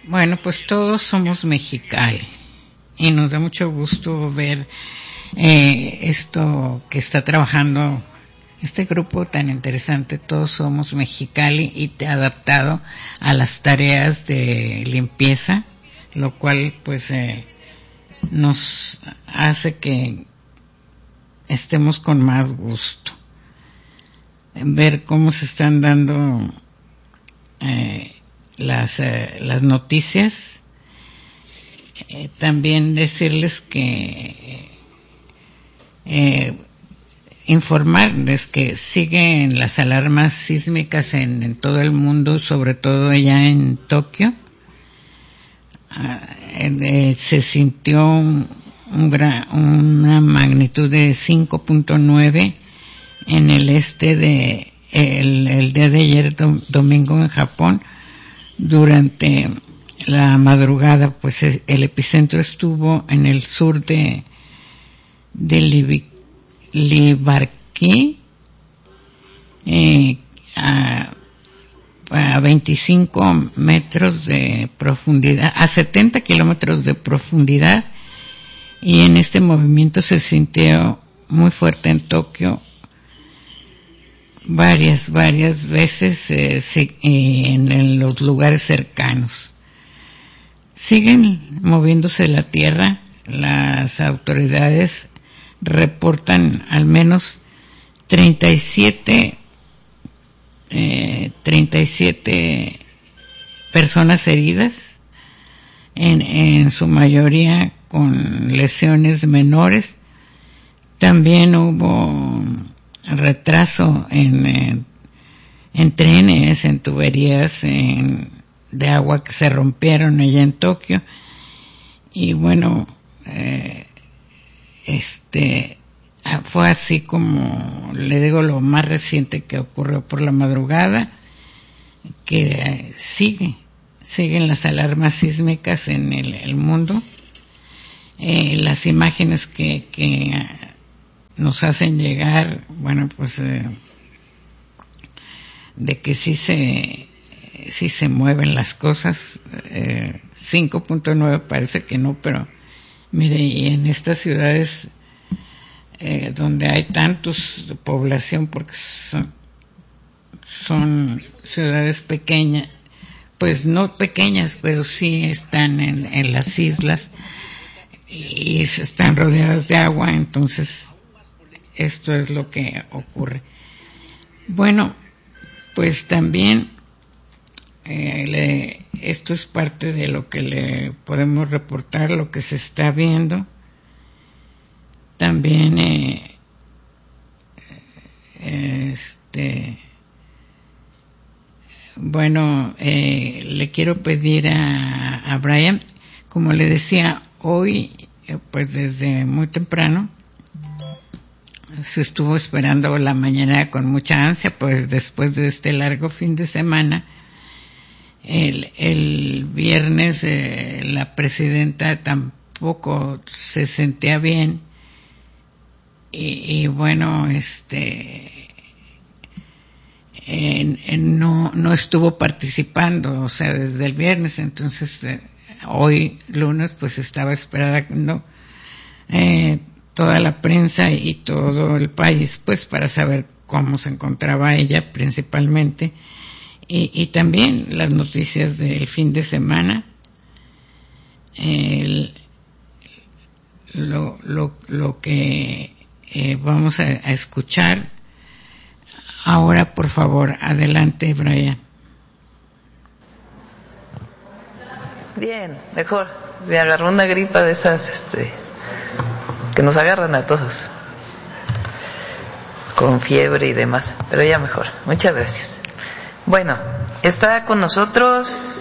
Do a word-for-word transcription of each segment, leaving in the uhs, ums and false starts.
Bueno, pues todos somos Mexicali y nos da mucho gusto ver eh, esto que está trabajando este grupo tan interesante. Todos somos Mexicali y te ha adaptado a las tareas de limpieza, lo cual pues eh, nos hace que estemos con más gusto en ver cómo se están dando eh, las eh, las noticias. Eh, también decirles que eh, informarles que siguen las alarmas sísmicas en, en todo el mundo, sobre todo allá en Tokio. Ah, eh, se sintió un, un gran, una magnitud de cinco punto nueve en el este de el, el día de ayer dom, domingo en Japón. Durante la madrugada, pues el epicentro estuvo en el sur de de Libi, Libarki, eh, a, a veinticinco metros de profundidad, a setenta kilómetros de profundidad, y en este movimiento se sintió muy fuerte en Tokio varias, varias veces eh, sí, eh, en, en los lugares cercanos. Siguen moviéndose la tierra. Las autoridades reportan al menos treinta y siete, eh, treinta y siete personas heridas, en, en su mayoría con lesiones menores. También hubo retraso en, en, en trenes, en tuberías en, de agua que se rompieron allá en Tokio. Y bueno, eh, este fue así como le digo lo más reciente que ocurrió por la madrugada, que eh, sigue siguen las alarmas sísmicas en el, el mundo. Eh, las imágenes que, que nos hacen llegar, bueno, pues eh, de que sí se sí se mueven las cosas. eh, cinco punto nueve parece que no, pero mire, y en estas ciudades eh, donde hay tantos de población, porque son, son ciudades pequeñas, pues no pequeñas, pero sí están en, en las islas y están rodeadas de agua, entonces esto es lo que ocurre. Bueno, pues también eh, le, esto es parte de lo que le podemos reportar, lo que se está viendo. También eh, este bueno, eh, le quiero pedir a, a Brian, como le decía, hoy eh, pues desde muy temprano se estuvo esperando la mañana con mucha ansia, pues después de este largo fin de semana. El, el viernes eh, la presidenta tampoco se sentía bien y, y bueno, este en, en no no estuvo participando, o sea, desde el viernes. Entonces eh, hoy lunes pues estaba esperada no eh, toda la prensa y todo el país, pues para saber cómo se encontraba ella principalmente, y, y también las noticias del fin de semana. El, lo, lo, lo que eh, vamos a, a escuchar ahora, por favor, adelante, Brian. Bien, mejor. Me agarró una gripa de esas, este, que nos agarran a todos, con fiebre y demás, pero ya mejor. Muchas gracias. Bueno, está con nosotros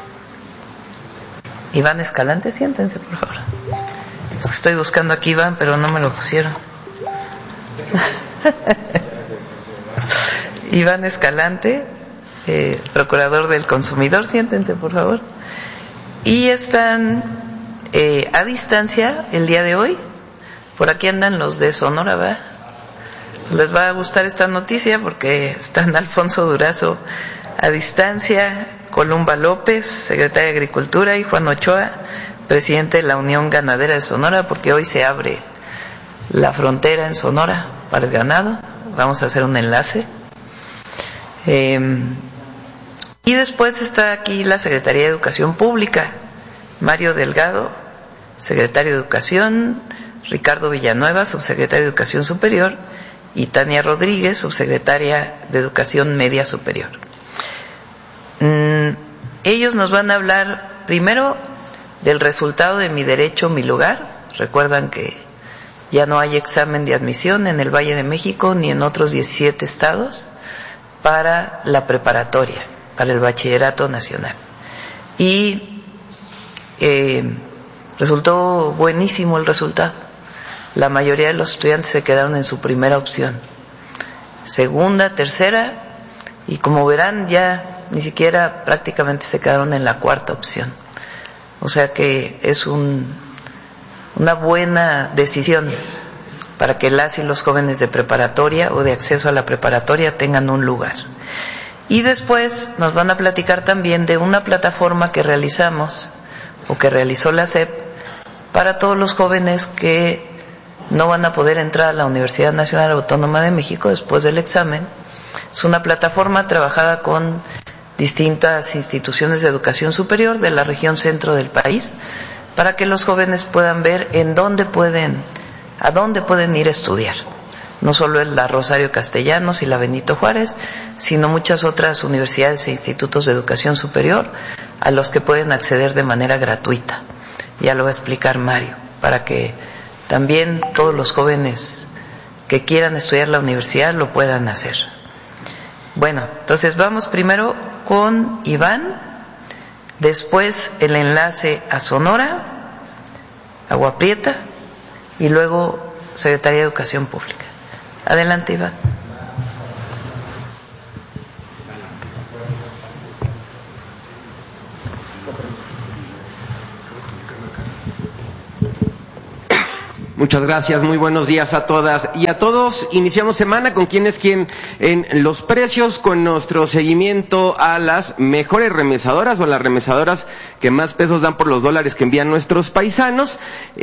Iván Escalante. Siéntense, por favor. Es que estoy buscando aquí Iván, pero no me lo pusieron. Iván Escalante, eh, procurador del consumidor. Siéntense, por favor. Y están eh, a distancia el día de hoy. Por aquí andan los de Sonora, ¿verdad? Les va a gustar esta noticia porque están Alfonso Durazo a distancia Columba López, secretaria de Agricultura, y Juan Ochoa, presidente de la Unión Ganadera de Sonora, porque hoy se abre la frontera en Sonora para el ganado. Vamos a hacer un enlace. Eh, y después está aquí la Secretaría de Educación Pública, Mario Delgado, secretario de Educación, Ricardo Villanueva, subsecretario de Educación Superior, y Tania Rodríguez, subsecretaria de Educación Media Superior. Mm, ellos nos van a hablar primero del resultado de Mi Derecho, Mi Lugar. Recuerdan que ya no hay examen de admisión en el Valle de México ni en otros diecisiete estados para la preparatoria, para el bachillerato nacional. Y eh, resultó buenísimo el resultado. La mayoría de los estudiantes se quedaron en su primera opción, segunda, tercera, y como verán ya ni siquiera prácticamente se quedaron en la cuarta opción. O sea que es un, una buena decisión para que las y los jóvenes de preparatoria o de acceso a la preparatoria tengan un lugar. Y después nos van a platicar también de una plataforma que realizamos o que realizó la S E P para todos los jóvenes que no van a poder entrar a la Universidad Nacional Autónoma de México después del examen. Es una plataforma trabajada con distintas instituciones de educación superior de la región centro del país para que los jóvenes puedan ver en dónde pueden, a dónde pueden ir a estudiar. No solo es la Rosario Castellanos y la Benito Juárez, sino muchas otras universidades e institutos de educación superior a los que pueden acceder de manera gratuita. Ya lo va a explicar Mario, para que también todos los jóvenes que quieran estudiar la universidad lo puedan hacer. Bueno, entonces vamos primero con Iván, después el enlace a Sonora, Agua Prieta, y luego Secretaría de Educación Pública. Adelante, Iván. Muchas gracias, muy buenos días a todas y a todos. Iniciamos semana con quién es quién en los precios, con nuestro seguimiento a las mejores remesadoras o las remesadoras que más pesos dan por los dólares que envían nuestros paisanos.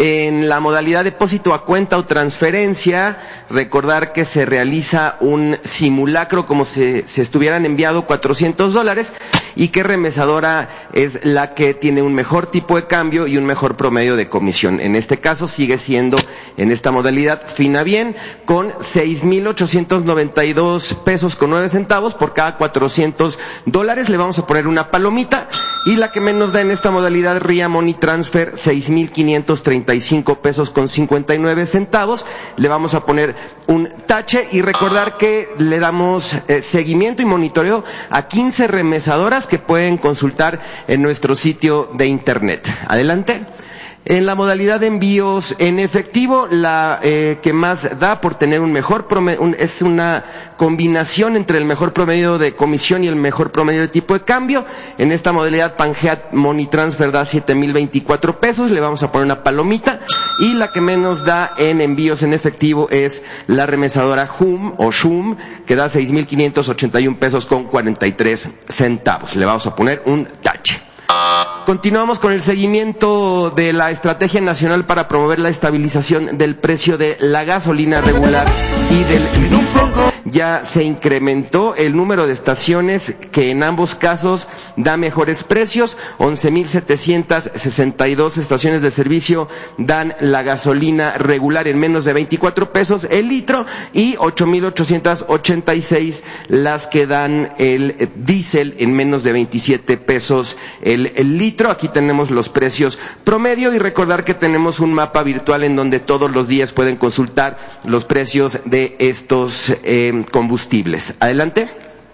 En la modalidad depósito a cuenta o transferencia, recordar que se realiza un simulacro como si se estuvieran enviado cuatrocientos dólares y qué remesadora es la que tiene un mejor tipo de cambio y un mejor promedio de comisión. En este caso sigue siendo en esta modalidad Finabien, con seis mil ochocientos noventa y dos pesos con nueve centavos por cada cuatrocientos dólares. Le vamos a poner una palomita. Y la que menos da en esta modalidad, Ria Money Transfer, seis mil quinientos treinta y cinco pesos con cincuenta y nueve centavos. Le vamos a poner un tache y recordar que le damos eh, seguimiento y monitoreo a quince remesadoras que pueden consultar en nuestro sitio de internet. Adelante. En la modalidad de envíos en efectivo, la eh, que más da por tener un mejor promedio, un, es una combinación entre el mejor promedio de comisión y el mejor promedio de tipo de cambio. En esta modalidad, Pangea Money Transfer da siete mil veinticuatro pesos, le vamos a poner una palomita. Y la que menos da en envíos en efectivo es la remesadora Hum o Shum, que da seis mil quinientos ochenta y un pesos con cuarenta y tres centavos. Le vamos a poner un tache. Continuamos con el seguimiento de la Estrategia Nacional para promover la estabilización del precio de la gasolina regular y del diésel. Ya se incrementó el número de estaciones que en ambos casos da mejores precios. once mil setecientas sesenta y dos estaciones de servicio dan la gasolina regular en menos de veinticuatro pesos el litro y ocho mil ochocientas ochenta y seis las que dan el diésel en menos de veintisiete pesos el, el litro. Aquí tenemos los precios promedio y recordar que tenemos un mapa virtual en donde todos los días pueden consultar los precios de estos eh, combustibles. Adelante.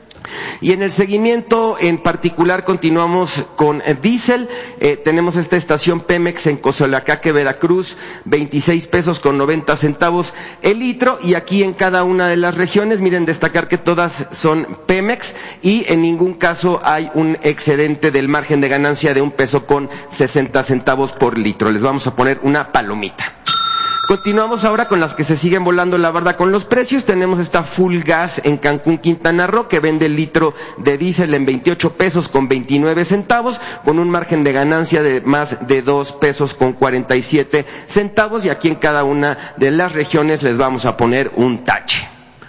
Y en el seguimiento en particular continuamos con eh, diésel. Eh, tenemos esta estación Pemex en Cozoleacaque, Veracruz, veintiséis pesos con noventa centavos el litro. Y aquí en cada una de las regiones, miren, destacar que todas son Pemex y en ningún caso hay un excedente del margen de ganancia de un peso con sesenta centavos por litro. Les vamos a poner una palomita. Continuamos ahora con las que se siguen volando la barda con los precios. Tenemos esta Full Gas en Cancún, Quintana Roo, que vende el litro de diésel en veintiocho pesos con veintinueve centavos, con un margen de ganancia de más de dos pesos con cuarenta y siete centavos, y aquí en cada una de las regiones les vamos a poner un tache.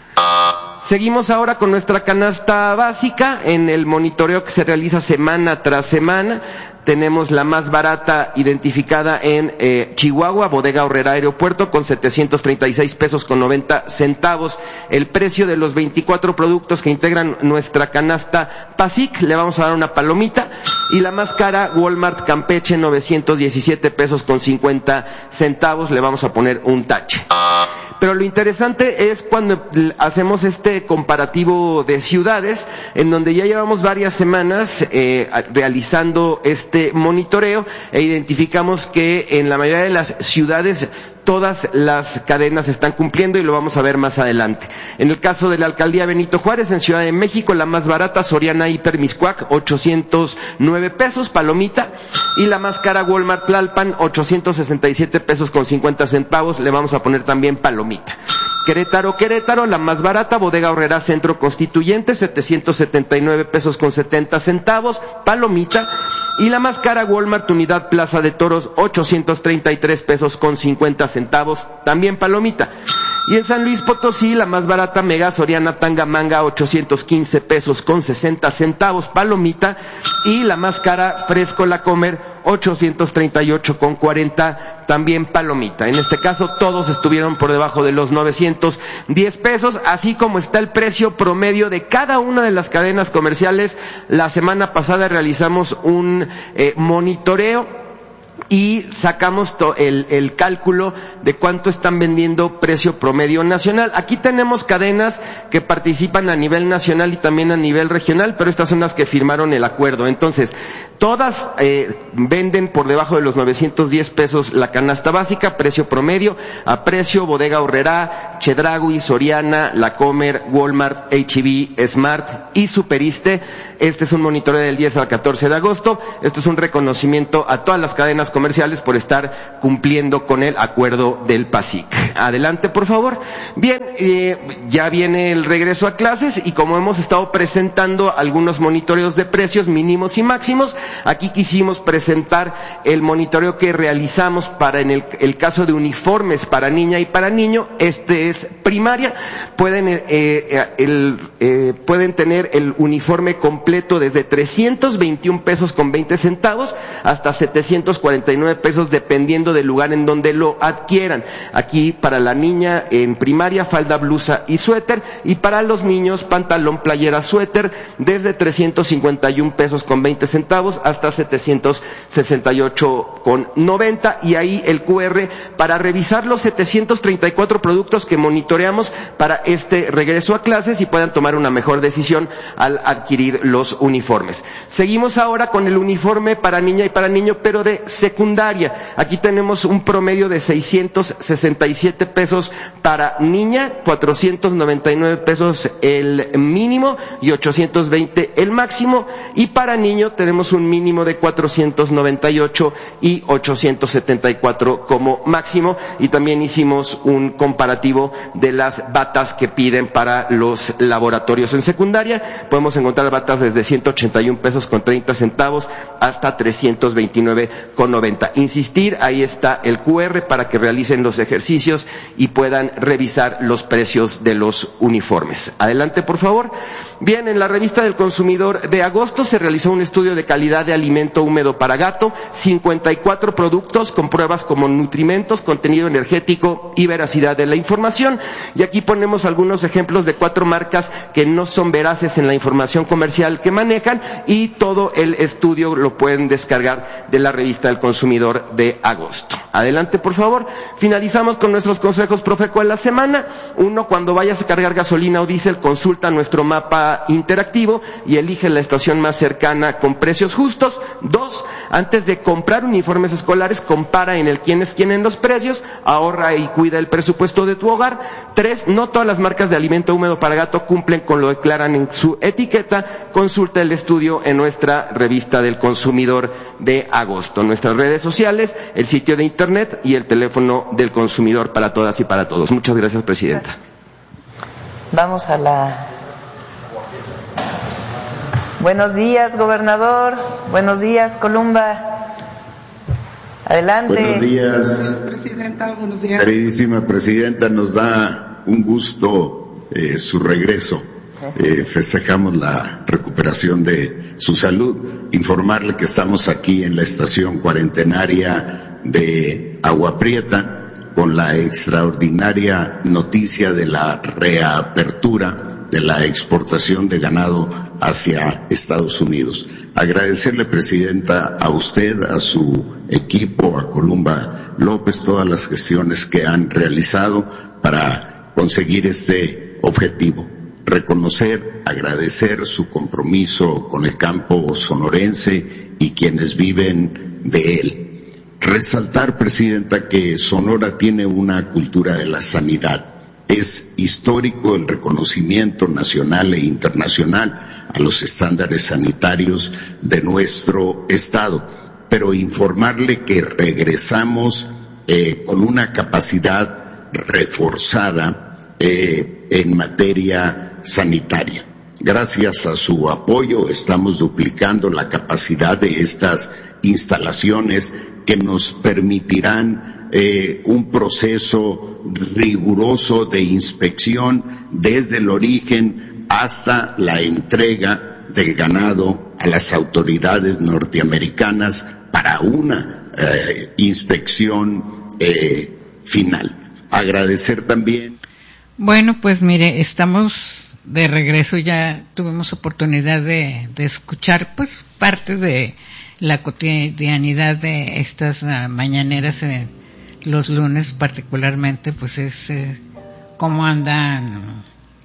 Seguimos ahora con nuestra canasta básica en el monitoreo que se realiza semana tras semana. Tenemos la más barata identificada en eh, Chihuahua, Bodega Aurrera Aeropuerto, con setecientos treinta y seis pesos con noventa centavos. El precio de los veinticuatro productos que integran nuestra canasta PASIC, le vamos a dar una palomita. Y la más cara, Walmart Campeche, novecientos diecisiete pesos con cincuenta centavos, le vamos a poner un tache. Pero lo interesante es cuando hacemos este comparativo de ciudades, en donde ya llevamos varias semanas eh, realizando este monitoreo, e identificamos que en la mayoría de las ciudades todas las cadenas están cumpliendo, y lo vamos a ver más adelante. En el caso de la alcaldía Benito Juárez, en Ciudad de México, la más barata, Soriana Hiper Miscuac, ochocientos nueve pesos, palomita. Y la más cara, Walmart Tlalpan, ochocientos sesenta y siete pesos con cincuenta centavos, le vamos a poner también palomita. Querétaro, Querétaro, la más barata, Bodega Aurrera Centro Constituyente, setecientos setenta y nueve pesos con setenta centavos, palomita. Y la más cara, Walmart Unidad Plaza de Toros, ochocientos treinta y tres pesos con cincuenta centavos, también palomita. Y en San Luis Potosí, la más barata, Mega Soriana Tangamanga, ochocientos quince pesos con sesenta centavos, palomita. Y la más cara, Fresco La Comer, ochocientos treinta y ocho con cuarenta, también palomita. En este caso, todos estuvieron por debajo de los novecientos diez pesos, así como está el precio promedio de cada una de las cadenas comerciales. La semana pasada realizamos un eh, monitoreo y sacamos to, el, el cálculo de cuánto están vendiendo precio promedio nacional. Aquí tenemos cadenas que participan a nivel nacional y también a nivel regional, pero estas son las que firmaron el acuerdo. Entonces, todas eh, venden por debajo de los novecientos diez pesos la canasta básica, precio promedio. A precio, Bodega Aurrera, Chedraui, Soriana, La Comer, Walmart, H E B, Smart y Superiste. Este es un monitoreo del diez al catorce de agosto. Esto es un reconocimiento a todas las cadenas comerciales por estar cumpliendo con el acuerdo del PASIC. Adelante, por favor. Bien, eh, ya viene el regreso a clases, y como hemos estado presentando algunos monitoreos de precios mínimos y máximos, aquí quisimos presentar el monitoreo que realizamos para en el, el caso de uniformes para niña y para niño. Este es primaria. Pueden, eh, eh, el, eh, pueden tener el uniforme completo desde trescientos veintiún pesos con veinte centavos hasta setecientos cuarenta y nueve pesos, dependiendo del lugar en donde lo adquieran. Aquí para la niña en primaria, falda, blusa y suéter, y para los niños, pantalón, playera, suéter, desde trescientos cincuenta y un pesos con veinte centavos hasta setecientos sesenta y ocho con noventa, y ahí el Q R para revisar los setecientos treinta y cuatro productos que monitoreamos para este regreso a clases y puedan tomar una mejor decisión al adquirir los uniformes. Seguimos ahora con el uniforme para niña y para niño, pero de secundaria. Aquí tenemos un promedio de seiscientos sesenta y siete pesos para niña, cuatrocientos noventa y nueve pesos el mínimo y ochocientos veinte el máximo, y para niño tenemos un mínimo de cuatrocientos noventa y ocho y ochocientos setenta y cuatro como máximo. Y también hicimos un comparativo de las batas que piden para los laboratorios en secundaria. Podemos encontrar batas desde ciento ochenta y un pesos con treinta centavos hasta trescientos veintinueve con noventa. Insistir, ahí está el Q R para que realicen los ejercicios y puedan revisar los precios de los uniformes. Adelante, por favor. Bien, en la revista del consumidor de agosto se realizó un estudio de calidad de alimento húmedo para gato, cincuenta y cuatro productos con pruebas como nutrimentos, contenido energético y veracidad de la información. Y aquí ponemos algunos ejemplos de cuatro marcas que no son veraces en la información comercial que manejan, y todo el estudio lo pueden descargar de la revista del consumidor de agosto. Adelante, por favor. Finalizamos con nuestros consejos Profeco de la semana. Uno, cuando vayas a cargar gasolina o diésel, consulta nuestro mapa interactivo y elige la estación más cercana con precios justos. justos. Dos, antes de comprar uniformes escolares, compara en el quién es quién en los precios, ahorra y cuida el presupuesto de tu hogar. Tres, no todas las marcas de alimento húmedo para gato cumplen con lo que declaran en su etiqueta. Consulta el estudio en nuestra revista del consumidor de agosto, nuestras redes sociales, el sitio de internet y el teléfono del consumidor para todas y para todos. Muchas gracias, presidenta. Vamos a la... Buenos días, gobernador. Buenos días, Columba. Adelante. Buenos días. Buenos días, presidenta. Buenos días. Queridísima presidenta, nos da un gusto eh, su regreso. Eh, festejamos la recuperación de su salud. Informarle que estamos aquí en la estación cuarentenaria de Agua Prieta con la extraordinaria noticia de la reapertura de la exportación de ganado hacia Estados Unidos. Agradecerle, presidenta, a usted, a su equipo, a Columba López, todas las gestiones que han realizado para conseguir este objetivo. Reconocer, agradecer su compromiso con el campo sonorense y quienes viven de él. Resaltar, presidenta, que Sonora tiene una cultura de la sanidad. Es histórico el reconocimiento nacional e internacional a los estándares sanitarios de nuestro estado, pero informarle que regresamos eh, con una capacidad reforzada eh, en materia sanitaria. Gracias a su apoyo estamos duplicando la capacidad de estas instalaciones que nos permitirán Eh, un proceso riguroso de inspección desde el origen hasta la entrega del ganado a las autoridades norteamericanas para una eh, inspección eh, final. Agradecer también. Bueno, pues mire, estamos de regreso, ya tuvimos oportunidad de, de escuchar pues parte de la cotidianidad de estas uh, mañaneras en los lunes particularmente, pues es eh, cómo andan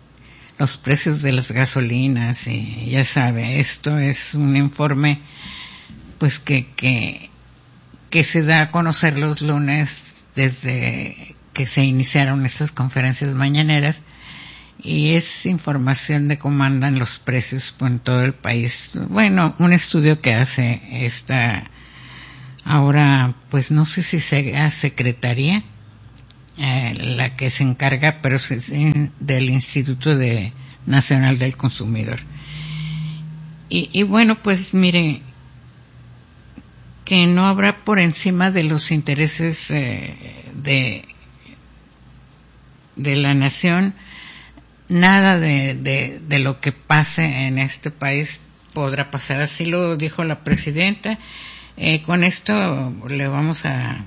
los precios de las gasolinas y ya sabe, esto es un informe pues que que que se da a conocer los lunes desde que se iniciaron estas conferencias mañaneras y es información de cómo andan los precios en todo el país. Bueno, un estudio que hace esta ahora, pues no sé si sea secretaría eh, la que se encarga, pero es del Instituto de Nacional del Consumidor. Y, y bueno, pues mire, que no habrá por encima de los intereses eh, de de la nación nada de, de de lo que pase en este país podrá pasar. Así lo dijo la presidenta. Eh, con esto le vamos a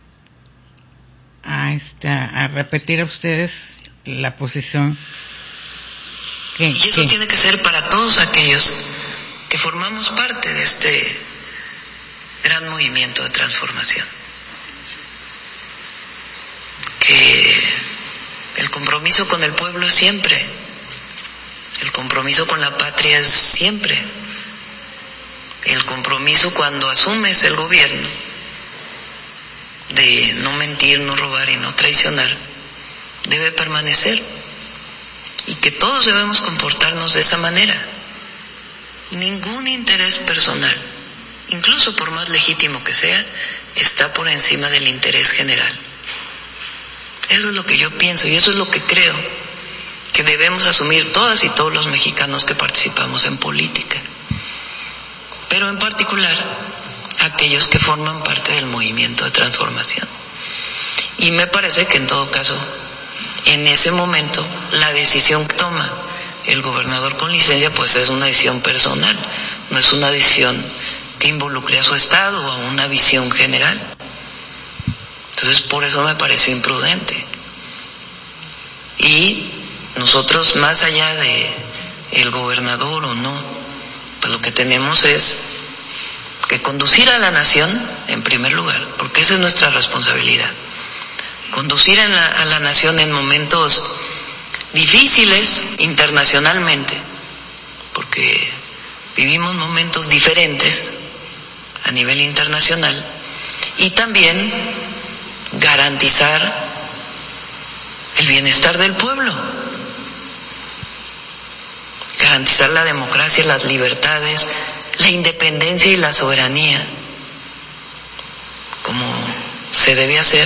a esta a repetir a ustedes la posición que, y eso que, tiene que ser para todos aquellos que formamos parte de este gran movimiento de transformación, que el compromiso con el pueblo es siempre, el compromiso con la patria es siempre. El compromiso cuando asumes el gobierno de no mentir, no robar y no traicionar debe permanecer y que todos debemos comportarnos de esa manera. Ningún interés personal, incluso por más legítimo que sea, está por encima del interés general. Eso es lo que yo pienso y eso es lo que creo que debemos asumir todas y todos los mexicanos que participamos en política, pero en particular aquellos que forman parte del movimiento de transformación. Y me parece que en todo caso, en ese momento, la decisión que toma el gobernador con licencia, pues es una decisión personal, no es una decisión que involucre a su estado o a una visión general. Entonces, por eso me pareció imprudente. Y nosotros, más allá de el gobernador o no, pues lo que tenemos es que conducir a la nación en primer lugar, porque esa es nuestra responsabilidad. Conducir a la, a la nación en momentos difíciles internacionalmente, porque vivimos momentos diferentes a nivel internacional, y también garantizar el bienestar del pueblo, garantizar la democracia, las libertades, la independencia y la soberanía, como se debe hacer,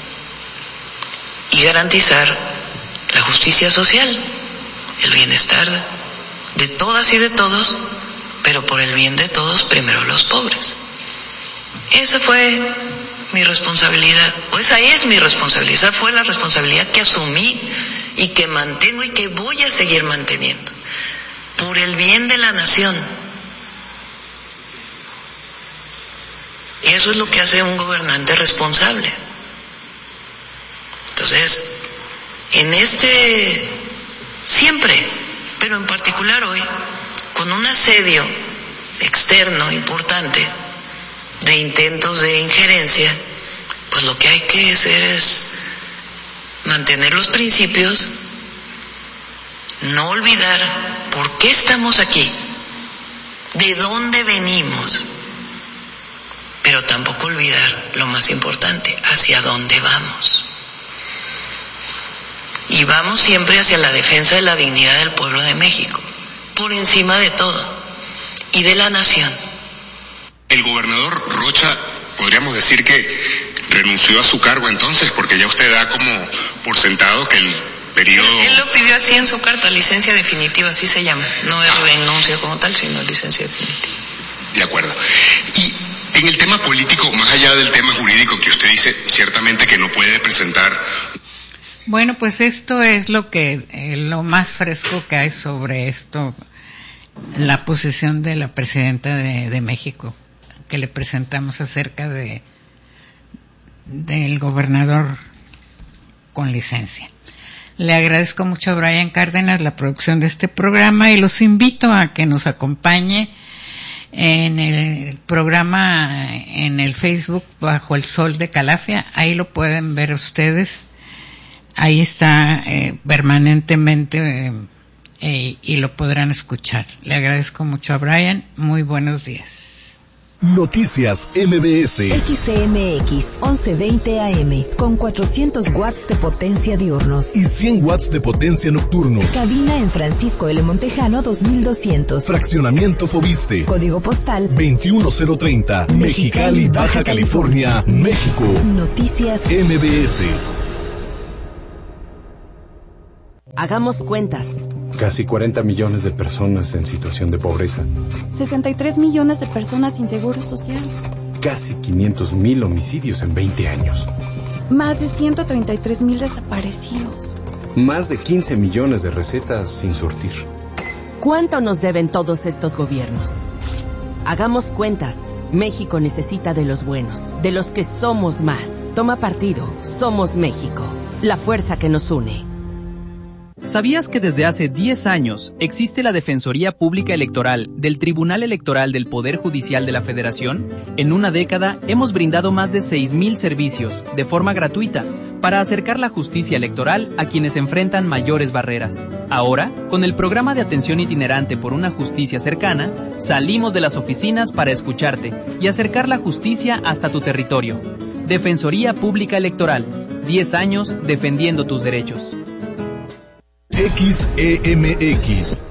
y garantizar la justicia social, el bienestar de todas y de todos, pero por el bien de todos, primero los pobres. Esa fue mi responsabilidad, o esa es mi responsabilidad, esa fue la responsabilidad que asumí y que mantengo y que voy a seguir manteniendo, por el bien de la nación. Y eso es lo que hace un gobernante responsable. Entonces, en este, siempre, pero en particular hoy, con un asedio externo importante de intentos de injerencia, pues lo que hay que hacer es mantener los principios, no olvidar por qué estamos aquí, de dónde venimos, pero tampoco olvidar lo más importante, hacia dónde vamos. Y vamos siempre hacia la defensa de la dignidad del pueblo de México, por encima de todo, y de la nación. El gobernador Rocha, podríamos decir que renunció a su cargo entonces, porque ya usted da como por sentado que el periodo... Él lo pidió así en su carta, licencia definitiva, así se llama. No es ah. renuncia como tal, sino licencia definitiva. De acuerdo. Y en el tema político, más allá del tema jurídico que usted dice, ciertamente que no puede presentar... Bueno, pues esto es lo que, eh, lo más fresco que hay sobre esto, la posición de la presidenta de, de México, que le presentamos acerca de del gobernador con licencia. Le agradezco mucho a Brian Cárdenas la producción de este programa y los invito a que nos acompañe en el programa en el Facebook Bajo el Sol de Calafia. Ahí lo pueden ver ustedes. Ahí está eh, permanentemente eh, eh, y lo podrán escuchar. Le agradezco mucho a Brian. Muy buenos días. Noticias M B S. X C M X once veinte A M con cuatrocientos watts de potencia diurnos y cien watts de potencia nocturnos. Cabina en Francisco L. Montejano dos mil doscientos. Fraccionamiento Fobiste. Código postal veintiuno cero treinta. Mexicali, Baja California, México. Noticias M B S. Hagamos cuentas. Casi cuarenta millones de personas en situación de pobreza. sesenta y tres millones de personas sin seguro social. Casi quinientos mil homicidios en veinte años. Más de ciento treinta y tres mil desaparecidos. Más de quince millones de recetas sin surtir. ¿Cuánto nos deben todos estos gobiernos? Hagamos cuentas. México necesita de los buenos, de los que somos más. Toma partido. Somos México. La fuerza que nos une. ¿Sabías que desde hace diez años existe la Defensoría Pública Electoral del Tribunal Electoral del Poder Judicial de la Federación? En una década hemos brindado más de seis mil servicios de forma gratuita para acercar la justicia electoral a quienes enfrentan mayores barreras. Ahora, con el programa de atención itinerante por una justicia cercana, salimos de las oficinas para escucharte y acercar la justicia hasta tu territorio. Defensoría Pública Electoral, diez años defendiendo tus derechos. X E M X